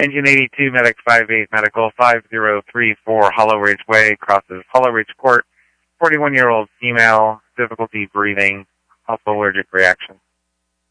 Engine 82, Medic 58, Medical 5034, Hollow Ridge Way, crosses Hollow Ridge Court. 41-year-old female, difficulty breathing, also allergic reaction.